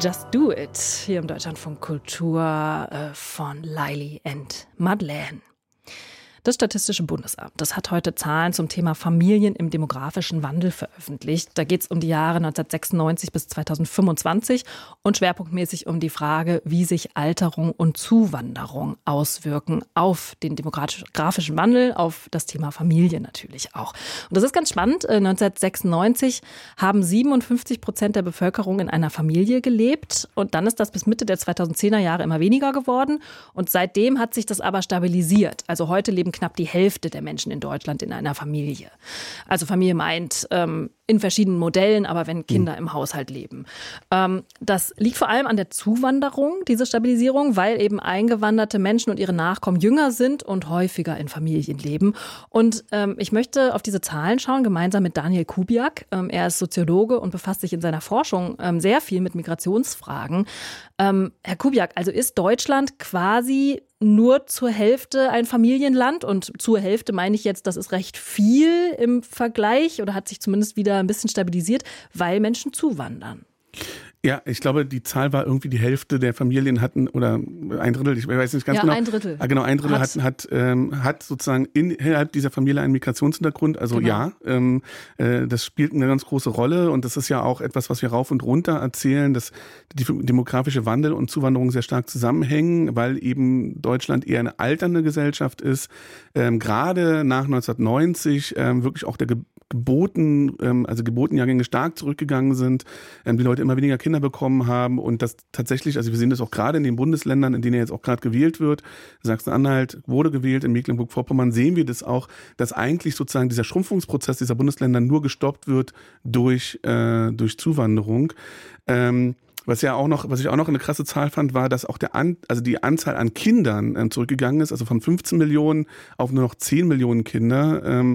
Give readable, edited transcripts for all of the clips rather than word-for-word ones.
Just Do It, hier im Deutschlandfunk Kultur von Laili and Madeleine. Das Statistische Bundesamt, das hat heute Zahlen zum Thema Familien im demografischen Wandel veröffentlicht. Da geht es um die Jahre 1996 bis 2025 und schwerpunktmäßig um die Frage, wie sich Alterung und Zuwanderung auswirken auf den demografischen Wandel, auf das Thema Familie natürlich auch. Und das ist ganz spannend. 1996 haben 57% der Bevölkerung in einer Familie gelebt und dann ist das bis Mitte der 2010er Jahre immer weniger geworden und seitdem hat sich das aber stabilisiert. Also heute leben knapp die Hälfte der Menschen in Deutschland in einer Familie. Also Familie meint in verschiedenen Modellen, aber wenn Kinder im Haushalt leben. Das liegt vor allem an der Zuwanderung, diese Stabilisierung, weil eben eingewanderte Menschen und ihre Nachkommen jünger sind und häufiger in Familien leben. Und ich möchte auf diese Zahlen schauen, gemeinsam mit Daniel Kubiak. Er ist Soziologe und befasst sich in seiner Forschung sehr viel mit Migrationsfragen. Herr Kubiak, also ist Deutschland quasi nur zur Hälfte ein Familienland? Und zur Hälfte meine ich jetzt, das ist recht viel im Vergleich oder hat sich zumindest wieder ein bisschen stabilisiert, weil Menschen zuwandern. Ja, ich glaube, die Zahl war irgendwie die Hälfte der Familien hatten, oder ein Drittel, ich weiß nicht ganz genau. Ein Drittel. Genau, ein Drittel hat sozusagen innerhalb dieser Familie einen Migrationshintergrund. Also genau. Das spielt eine ganz große Rolle und das ist ja auch etwas, was wir rauf und runter erzählen, dass die demografische Wandel und Zuwanderung sehr stark zusammenhängen, weil eben Deutschland eher eine alternde Gesellschaft ist. Gerade nach 1990 wirklich auch der Geburtenjahrgänge stark zurückgegangen sind, die Leute immer weniger Kinder bekommen haben und das tatsächlich, also wir sehen das auch gerade in den Bundesländern, in denen jetzt auch gerade gewählt wird, Sachsen-Anhalt wurde gewählt, in Mecklenburg-Vorpommern sehen wir das auch, dass eigentlich sozusagen dieser Schrumpfungsprozess dieser Bundesländer nur gestoppt wird durch Zuwanderung. Was ich auch noch eine krasse Zahl fand, war, dass auch die Anzahl an Kindern zurückgegangen ist, also von 15 Millionen auf nur noch 10 Millionen Kinder,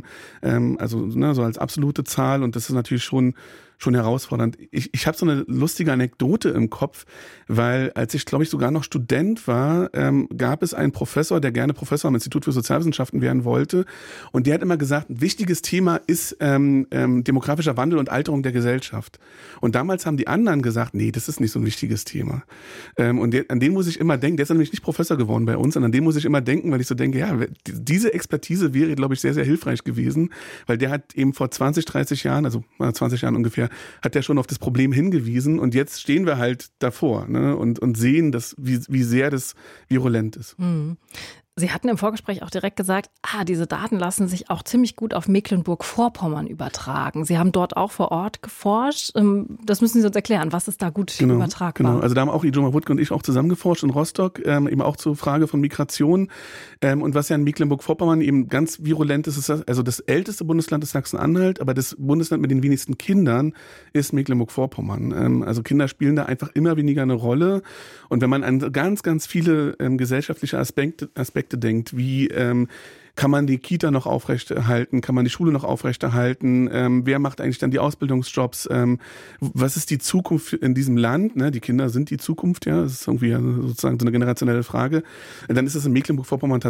so als absolute Zahl und das ist natürlich schon herausfordernd. Ich habe so eine lustige Anekdote im Kopf, weil als ich, glaube ich, sogar noch Student war, gab es einen Professor, der gerne Professor am Institut für Sozialwissenschaften werden wollte und der hat immer gesagt, ein wichtiges Thema ist demografischer Wandel und Alterung der Gesellschaft. Und damals haben die anderen gesagt, nee, das ist nicht so ein wichtiges Thema. An den muss ich immer denken, der ist nämlich nicht Professor geworden bei uns, und an den muss ich immer denken, weil ich so denke, ja, diese Expertise wäre, glaube ich, sehr, sehr hilfreich gewesen, weil der hat eben vor 20, 30 Jahren, also 20 Jahren ungefähr, hat er schon auf das Problem hingewiesen und jetzt stehen wir halt davor, ne, und sehen, wie sehr das virulent ist. Mhm. Sie hatten im Vorgespräch auch direkt gesagt, diese Daten lassen sich auch ziemlich gut auf Mecklenburg-Vorpommern übertragen. Sie haben dort auch vor Ort geforscht. Das müssen Sie uns erklären. Was ist da gut übertragbar? Genau, also da haben auch Ijoma Wuttke und ich auch zusammen geforscht in Rostock, eben auch zur Frage von Migration. Und was ja in Mecklenburg-Vorpommern eben ganz virulent ist, also das älteste Bundesland ist Sachsen-Anhalt, aber das Bundesland mit den wenigsten Kindern ist Mecklenburg-Vorpommern. Also Kinder spielen da einfach immer weniger eine Rolle. Und wenn man an ganz, ganz viele gesellschaftliche Aspekte denkt, wie kann man die Kita noch aufrechterhalten, kann man die Schule noch aufrechterhalten, wer macht eigentlich dann die Ausbildungsjobs, was ist die Zukunft in diesem Land, ne? Die Kinder sind die Zukunft, ja, das ist irgendwie sozusagen so eine generationelle Frage. Dann ist es in Mecklenburg-Vorpommern